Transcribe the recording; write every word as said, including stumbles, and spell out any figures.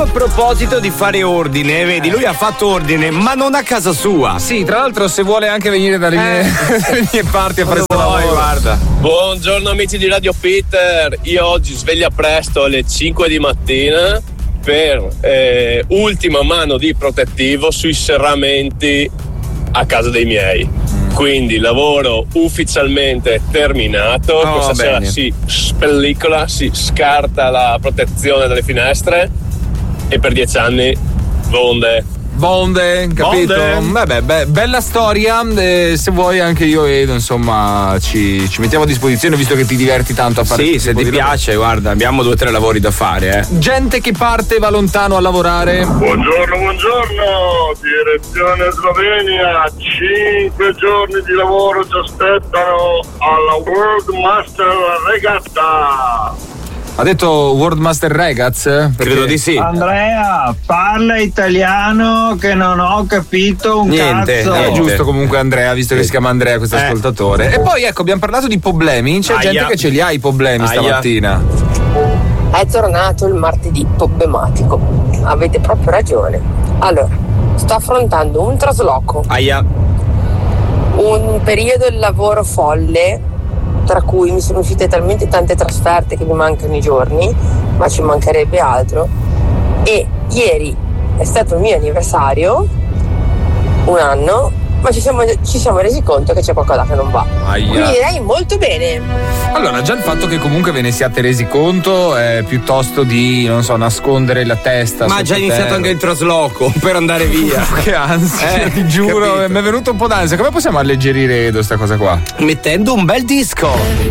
proprio a proposito di fare ordine, vedi, lui ha fatto ordine, ma non a casa sua. Sì, tra l'altro se vuole anche venire dalle mie, Eh. dalle mie parti a fare Quando vuoi, guarda. Buongiorno amici di Radio Peter, io oggi sveglia presto alle cinque di mattina per eh, ultima mano di protettivo sui serramenti a casa dei miei. Quindi lavoro ufficialmente terminato. Oh, questa sera bene. si spellicola, si scarta la protezione dalle finestre e per dieci anni vonde. Bonde, capito? Bonde. Vabbè, be- bella storia. Eh, se vuoi anche io e Edo, insomma, ci, ci mettiamo a disposizione visto che ti diverti tanto a fare Sì, questo se tipo ti di lavoro. piace, guarda, abbiamo due o tre lavori da fare, eh. Gente che parte e va lontano a lavorare. Buongiorno, buongiorno, direzione Slovenia, cinque giorni di lavoro ci aspettano alla World Master Regatta. Ha detto World Master Regaz? Perché... Credo di sì. Andrea, parla italiano che non ho capito un Niente, cazzo. È niente. giusto comunque Andrea, visto che si chiama Andrea questo Eh. ascoltatore. E poi ecco, abbiamo parlato di problemi, c'è Aia. gente che ce li ha i problemi Aia. stamattina. È tornato il martedì problematico. Avete proprio ragione. Allora, sto affrontando un trasloco, Aia. un periodo di lavoro folle, tra cui mi sono uscite talmente tante trasferte che mi mancano i giorni, ma ci mancherebbe altro. E ieri è stato il mio anniversario, un anno, ma ci siamo, ci siamo resi conto che c'è qualcosa che non va. Aia. Quindi direi molto bene. Allora, già il fatto che comunque ve ne siate resi conto è piuttosto di, non so, nascondere la testa. Ma ha già iniziato sottoterra. anche il trasloco per andare via. Che ansia, Eh, ti giuro, capito. mi è venuto un po' d'ansia. Come possiamo alleggerire Edo sta cosa qua? Mettendo un bel disco.